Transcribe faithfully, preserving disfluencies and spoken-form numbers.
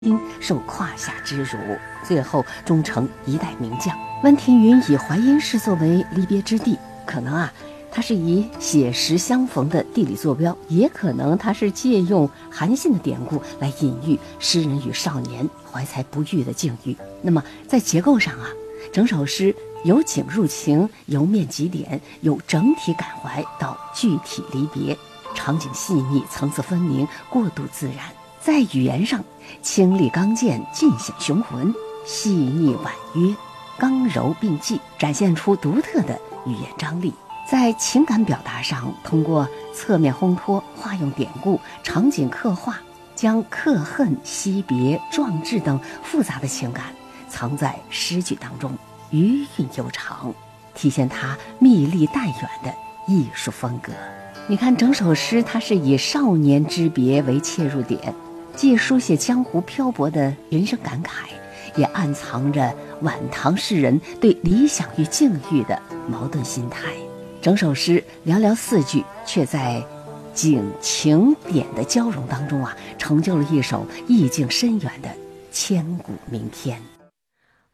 因受胯下之辱，最后终成一代名将。温庭筠以淮阴市作为离别之地，可能啊，它是以写实相逢的地理坐标，也可能它是借用韩信的典故来隐喻诗人与少年怀才不遇的境遇。那么在结构上啊，整首诗由景入情，由面及点，由整体感怀到具体离别，场景细腻，层次分明，过渡自然。在语言上，清丽刚健，尽显雄浑；细腻婉约，刚柔并济，展现出独特的语言张力。在情感表达上，通过侧面烘托、化用典故、场景刻画，将克恨、惜别、壮志等复杂的情感藏在诗句当中，余韵悠长，体现它密丽淡远的艺术风格。你看，整首诗它是以少年之别为切入点，既书写江湖漂泊的人生感慨，也暗藏着晚唐诗人对理想与境遇的矛盾心态。整首诗寥寥四句，却在景情点的交融当中啊，成就了一首意境深远的千古名篇。